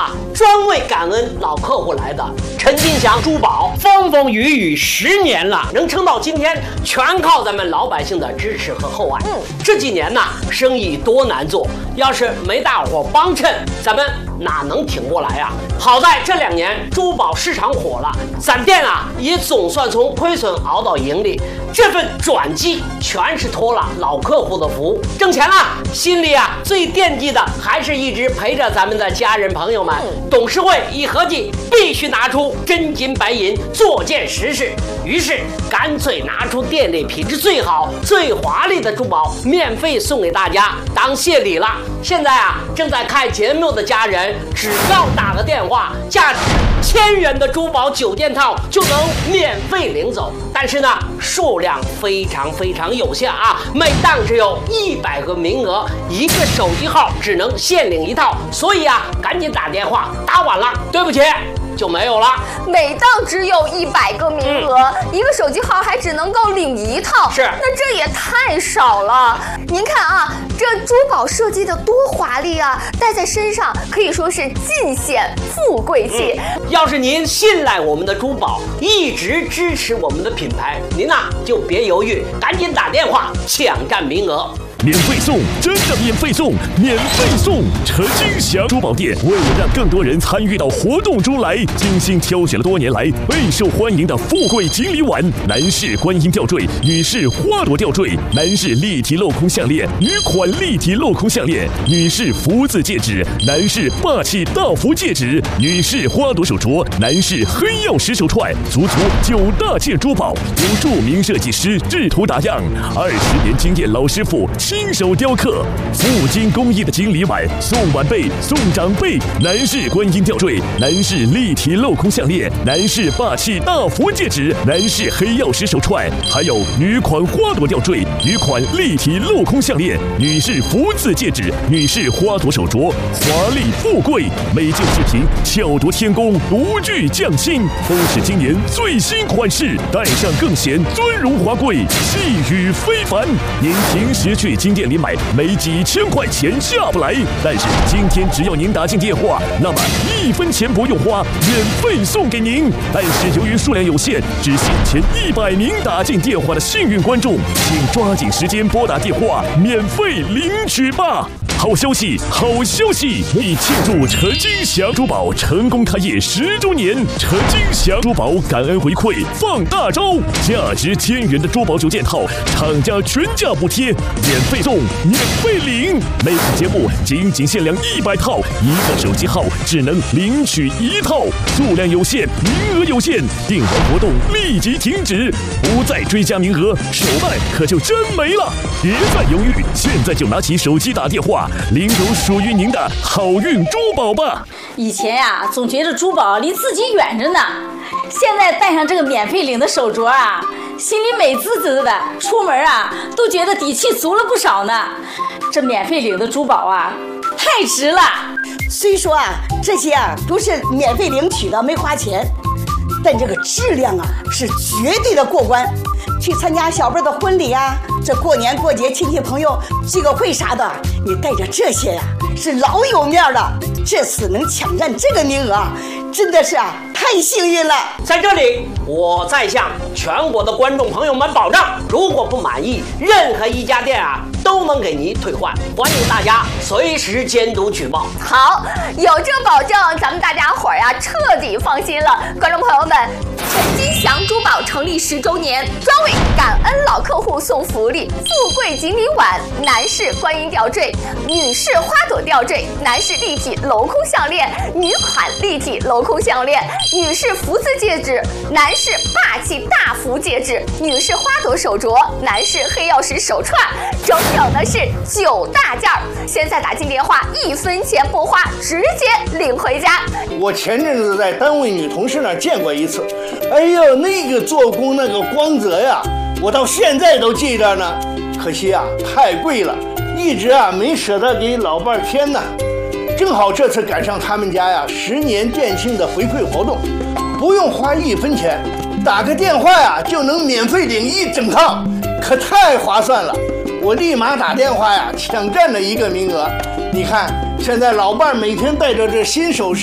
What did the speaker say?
啊，专为感恩老客户来的。陈金祥珠宝风风雨雨10年了，能撑到今天，全靠咱们老百姓的支持和厚爱。这几年呢，生意多难做，要是没大伙帮衬，咱们哪能挺过来啊？好在这2年珠宝市场火了，咱店啊也总算从亏损熬到盈利。这份转机全是托了老客户的福，挣钱了，心里啊最惦记的还是一直陪着咱们的家人朋友们。董事会一合计，必须拿出真金白银做件实事，于是干脆拿出店里品质最好、最华丽的珠宝，免费送给大家当谢礼了。现在啊，正在看节目的家人，只要打个电话，价值1000元的珠宝9件套就能免费领走。但是呢，数量非常有限啊，每档只有100个名额，一个手机号只能限领1套，所以啊，赶紧打电话，打晚了，对不起，就没有了。 每档只有100个名额，一个手机号还只能够领1套， 是， 那这也太少了。您看啊，这珠宝设计的多华丽啊，戴在身上可以说是尽显富贵气。 要是您信赖我们的珠宝，一直支持我们的品牌，您呐就别犹豫，赶紧打电话抢占名额。 免费送，真的免费送，免费送！陈金祥珠宝店为了让更多人参与到活动中来，精心挑选了多年来备受欢迎的富贵锦鲤碗、男士观音吊坠、女士花朵吊坠、男士立体镂空项链、女款立体镂空项链、女士福字戒指、男士霸气大福戒指、女士花朵手镯、男士黑曜石手串，足9大件珠宝，由著名设计师制图打样，20年经验老师傅亲手雕刻，富金工艺的锦鲤碗送晚辈、送长辈，男士观音吊坠、男士立体镂空项链、男士霸气大佛戒指、男士黑曜石手串，还有女款花朵吊坠、女款立体镂空项链、女士福字戒指、女士花朵手镯，华丽富贵，每件饰品巧夺天工，独具匠心，都是今年最新款式，戴上更显尊荣华贵，气宇非凡。您平时去金店里买，没几千块钱下不来，但是今天只要您打进电话，那么1分钱不用花，免费送给您。但是由于数量有限，只限前100名打进电话的幸运观众，请抓紧时间拨打电话，免费领取吧。好消息，好消息！为庆祝陈金祥珠宝成功开业10周年，陈金祥珠宝感恩回馈放大招，价值1000元的珠宝9件套，厂家全价补贴，免费送，免费领。每次节目仅限量100套，一个手机号只能领取1套，数量有限，名额有限，订完活动立即停止，不再追加名额，手办可就真没了。别再犹豫，现在就拿起手机打电话，领走属于您的好运珠宝吧！ 以前呀，总觉得珠宝离自己远着呢，现在戴上这个免费领的手镯啊，心里美滋滋的，出门啊都觉得底气足了不少呢。这免费领的珠宝啊，太值了。 虽说啊，这些啊都是免费领取的，没花钱，但这个质量啊是绝对的过关。去参加小辈的婚礼啊，这过年过节亲戚朋友聚个会啥的，你带着这些呀，是老有面了。这次能抢占这个名额，真的是啊太幸运了。 在这里，我再向全国的观众朋友们保证，如果不满意，任何一家店啊都能给您退换，欢迎大家随时监督举报。 好，有这保证，咱们大家伙儿呀彻底放心了。观众朋友们，陈金祥珠宝成立10周年，专为感恩老客户送福利，富贵锦鲤碗、男士观音吊坠、女士花朵吊坠、男士立体镂空项链、女款立体镂空项链、女士福字戒指、男士霸气大福戒指、女士花朵手镯、男士黑曜石手串，整的是9大件儿。现在打进电话，1分钱不花，直接领回家。 我前阵子在单位女同事那儿见过一次，哎呦，那个做工那个光泽呀，我到现在都记着呢。可惜啊，太贵了，一直啊没舍得给老伴儿添呢。正好这次赶上他们家呀10年店庆的回馈活动，不用花1分钱，打个电话呀就能免费领1整套，可太划算了。我立马打电话呀抢占了1个名额。你看现在老伴儿每天带着这新首饰